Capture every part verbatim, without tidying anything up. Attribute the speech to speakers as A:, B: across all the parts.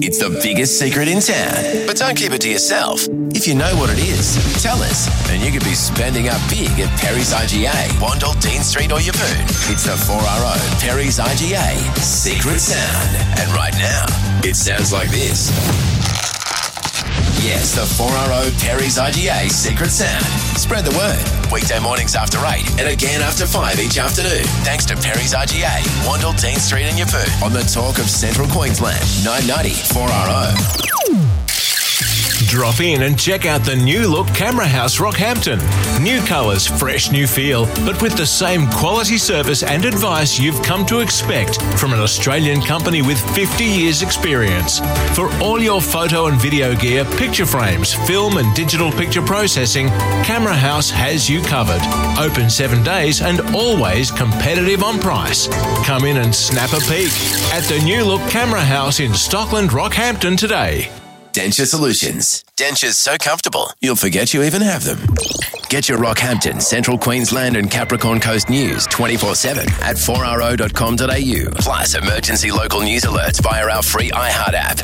A: It's the biggest secret in town. But don't keep it to yourself. If you know what it is, tell us, and you could be spending up big at Perry's I G A, Wandle, Dean Street or Yeppoon. It's the four R O Perry's I G A Secret Sound. And right now, it sounds like this. Yes, the four R O Perry's I G A Secret Sound. Spread the word. Weekday mornings after eight and again after five each afternoon. Thanks to Perry's I G A, Wandle, Dean Street and Yeppoon. On the talk of Central Queensland, nine ninety four R O.
B: Drop in and check out the new look Camera House Rockhampton. New colours, fresh new feel, but with the same quality service and advice you've come to expect from an Australian company with fifty years experience. For all your photo and video gear, picture frames, film and digital picture processing, Camera House has you covered. Open seven days and always competitive on price. Come in and snap a peek at the new look Camera House in Stockland, Rockhampton today.
A: Denture Solutions. Dentures so comfortable, you'll forget you even have them. Get your Rockhampton, Central Queensland and Capricorn Coast news twenty-four seven at four r o dot com dot a u. Plus emergency local news alerts via our free iHeart app.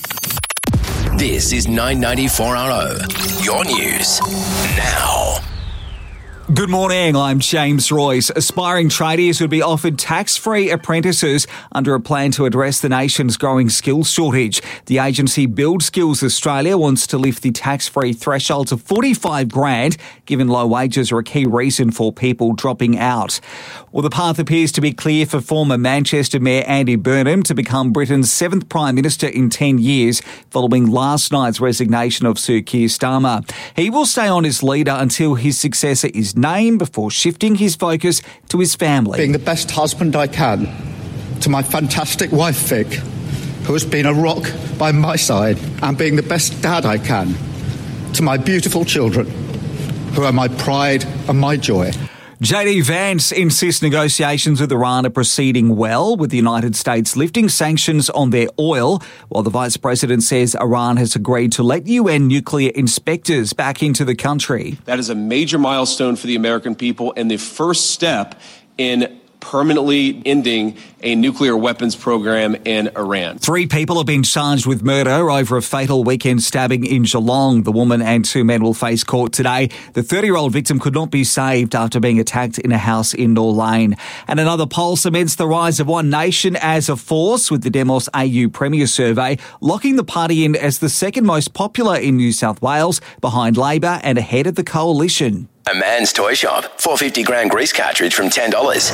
A: This is nine ninety four R O. Your news now.
C: Good morning, I'm James Royce. Aspiring tradies would be offered tax-free apprentices under a plan to address the nation's growing skills shortage. The agency Build Skills Australia wants to lift the tax-free threshold to forty-five grand, given low wages are a key reason for people dropping out. Well, the path appears to be clear for former Manchester Mayor Andy Burnham to become Britain's seventh Prime Minister in ten years, following last night's resignation of Sir Keir Starmer. He will stay on as leader until his successor is named before shifting his focus to his family.
D: Being the best husband I can to my fantastic wife Vic, who has been a rock by my side, and being the best dad I can to my beautiful children, who are my pride and my joy.
C: J D Vance insists negotiations with Iran are proceeding well, with the United States lifting sanctions on their oil, while the Vice President says Iran has agreed to let U N nuclear inspectors back into the country.
E: That is a major milestone for the American people and the first step in permanently ending a nuclear weapons program in Iran.
C: Three people have been charged with murder over a fatal weekend stabbing in Geelong. The woman and two men will face court today. The thirty-year-old victim could not be saved after being attacked in a house in Nor Lane. And another poll cements the rise of One Nation as a force, with the Demos A U Premier Survey locking the party in as the second most popular in New South Wales, behind Labor and ahead of the Coalition.
A: A Man's Toy Shop. four hundred fifty gram grease cartridge from ten dollars.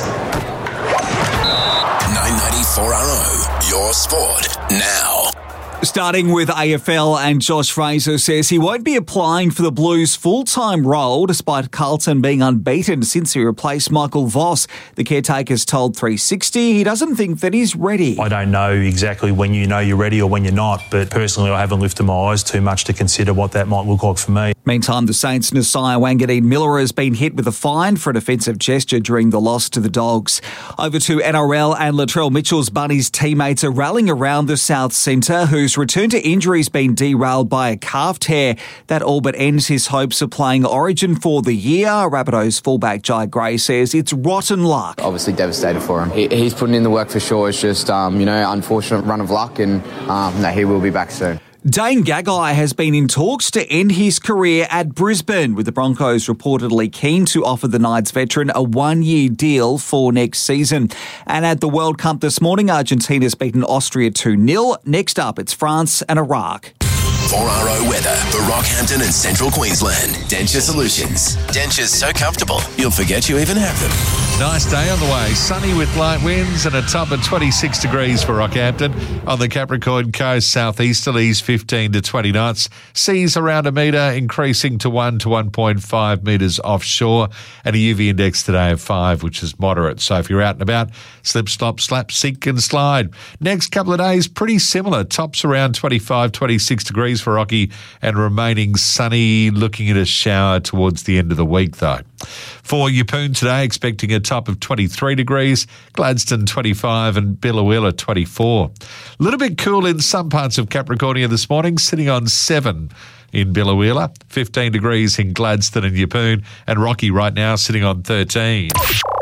A: nine ninety-four R O. Your sport now.
C: Starting with A F L, and Josh Fraser says he won't be applying for the Blues' full-time role despite Carlton being unbeaten since he replaced Michael Voss. The caretaker's told three sixty he doesn't think that he's ready.
F: I don't know exactly when you know you're ready or when you're not, but personally I haven't lifted my eyes too much to consider what that might look like for me.
C: Meantime, the Saints' Nasiah Wanganeen Miller has been hit with a fine for an offensive gesture during the loss to the Dogs. Over to N R L, and Latrell Mitchell's Bunnies teammates are rallying around the South Centre, whose return to injury has been derailed by a calf tear. That all but ends his hopes of playing Origin for the year. Rabbitohs fullback Jai Gray says it's rotten luck.
G: Obviously devastated for him. He, he's putting in the work for sure. It's just, um, you know, unfortunate run of luck, and um, no, he will be back soon.
C: Dane Gagai has been in talks to end his career at Brisbane, with the Broncos reportedly keen to offer the Knights veteran a one-year deal for next season. And at the World Cup this morning, Argentina's beaten Austria two nil. Next up, it's France and Iraq.
A: four R O weather for Rockhampton and Central Queensland. Denture Solutions. Dentures so comfortable, you'll forget you even have them.
H: Nice day on the way. Sunny with light winds and a top of twenty-six degrees for Rockhampton. On the Capricorn Coast, southeasterlies fifteen to twenty knots. Seas around a metre, increasing to one to one point five metres offshore. And a U V index today of five, which is moderate. So if you're out and about, slip, slop, slap, sink and slide. Next couple of days, pretty similar. Tops around twenty-five, twenty-six degrees for Rocky, and remaining sunny, looking at a shower towards the end of the week though. For Yeppoon today, expecting a top of twenty-three degrees, Gladstone twenty-five and Billawilla twenty-four. A little bit cool in some parts of Capricornia this morning, sitting on seven in Billawilla, fifteen degrees in Gladstone and Yeppoon, and Rocky right now sitting on thirteen.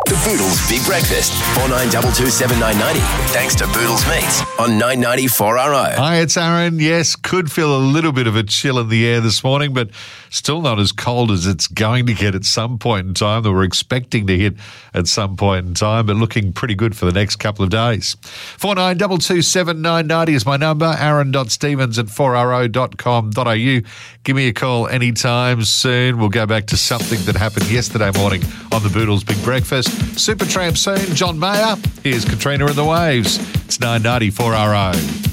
A: The Boodles Big Breakfast, four nine two two seven nine nine zero. Thanks to Boodles Meats on nine ninety four R O.
H: Hi, it's Aaron. Yes, could feel a little bit of a chill in the air this morning, but still not as cold as it's going to get at some point in time that we're expecting to hit at some point in time, but looking pretty good for the next couple of days. four nine two two seven nine nine zero is my number, aaron dot stevens at four r o dot com dot a u. Give me a call anytime soon. We'll go back to something that happened yesterday morning on the Boodles Big Breakfast. Supertramp soon, John Mayer. Here's Katrina and the Waves. It's nine ninety four R O.